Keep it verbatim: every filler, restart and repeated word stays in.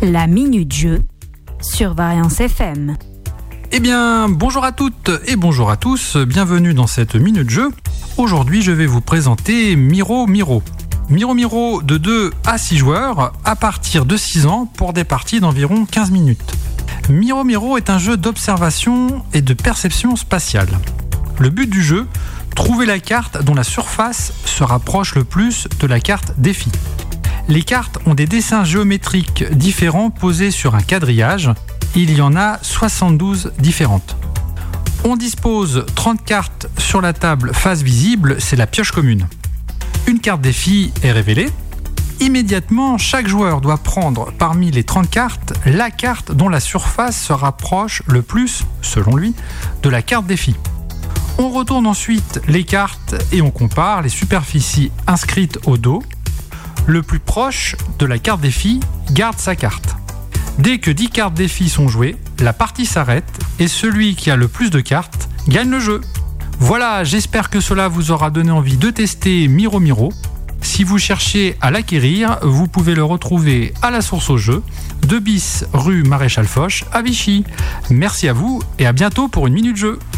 La Minute Jeu sur Variance F M. Eh bien, bonjour à toutes et bonjour à tous, bienvenue dans cette Minute Jeu. Aujourd'hui, je vais vous présenter Miro Miro. Miro Miro de deux à six joueurs à partir de six ans pour des parties d'environ quinze minutes. Miro Miro est un jeu d'observation et de perception spatiale. Le but du jeu, trouver la carte dont la surface se rapproche le plus de la carte défi. Les cartes ont des dessins géométriques différents posés sur un quadrillage. Il y en a soixante-douze différentes. On dispose trente cartes sur la table face visible, c'est la pioche commune. Une carte défi est révélée. Immédiatement, chaque joueur doit prendre parmi les trente cartes la carte dont la surface se rapproche le plus, selon lui, de la carte défi. On retourne ensuite les cartes et on compare les superficies inscrites au dos. Le plus proche de la carte défi garde sa carte. Dès que dix cartes défi sont jouées, la partie s'arrête et celui qui a le plus de cartes gagne le jeu. Voilà, j'espère que cela vous aura donné envie de tester Miro Miro. Si vous cherchez à l'acquérir, vous pouvez le retrouver à la source au jeu, deux bis rue Maréchal Foch à Vichy. Merci à vous et à bientôt pour une Minute Jeu.